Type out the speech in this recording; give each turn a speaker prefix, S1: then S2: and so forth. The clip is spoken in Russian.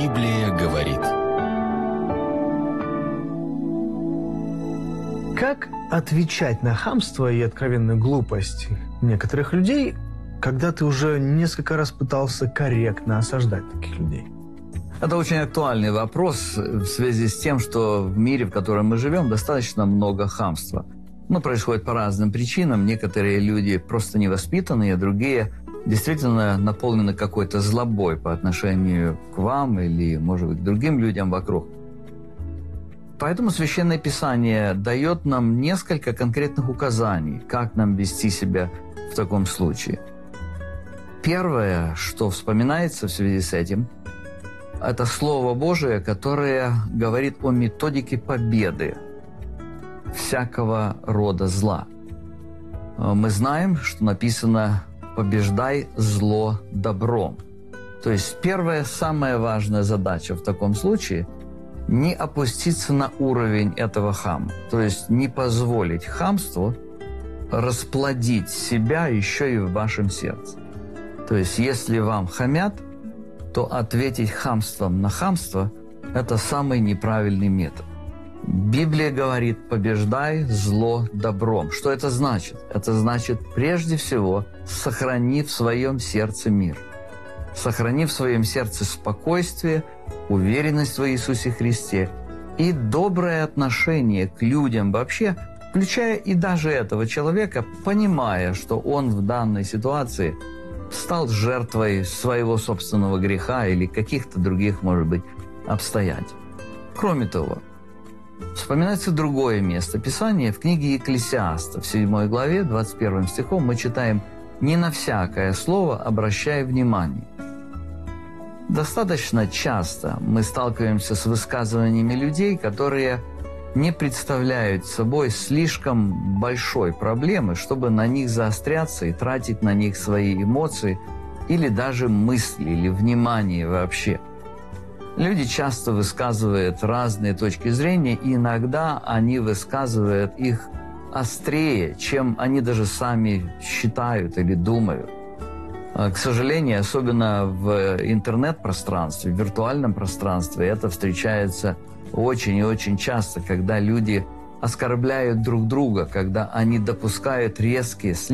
S1: Библия говорит.
S2: Как отвечать на хамство и откровенную глупость некоторых людей, когда ты уже несколько раз пытался корректно осаждать таких людей?
S3: Это очень актуальный вопрос в связи с тем, что в мире, в котором мы живем, достаточно много хамства. Происходит по разным причинам. Некоторые люди просто невоспитанные, другие действительно наполнены какой-то злобой по отношению к вам или, может быть, к другим людям вокруг. Поэтому Священное Писание дает нам несколько конкретных указаний, как нам вести себя в таком случае. Первое, что вспоминается в связи с этим, это Слово Божие, которое говорит о методике победы всякого рода зла. Мы знаем, что написано «побеждай зло добром». То есть первая, самая важная задача в таком случае – не опуститься на уровень этого хама. То есть не позволить хамству расплодить себя еще и в вашем сердце. То есть если вам хамят, то ответить хамством на хамство – это самый неправильный метод. Библия говорит «побеждай зло добром». Что это значит? Это значит, прежде всего, сохрани в своем сердце мир. Сохрани в своем сердце спокойствие, уверенность в Иисусе Христе и доброе отношение к людям вообще, включая и даже этого человека, понимая, что он в данной ситуации стал жертвой своего собственного греха или каких-то других, может быть, обстоятельств. Кроме того, вспоминается другое место Писания в книге Екклесиаста, в 7 главе, 21 стихом мы читаем «Не на всякое слово обращай внимание». Достаточно часто мы сталкиваемся с высказываниями людей, которые не представляют собой слишком большой проблемы, чтобы на них заостряться и тратить на них свои эмоции или даже мысли, или внимание вообще. Люди часто высказывают разные точки зрения, и иногда они высказывают их острее, чем они даже сами считают или думают. К сожалению, особенно в интернет-пространстве, в виртуальном пространстве, это встречается очень и очень часто, когда люди оскорбляют друг друга, когда они допускают резкие,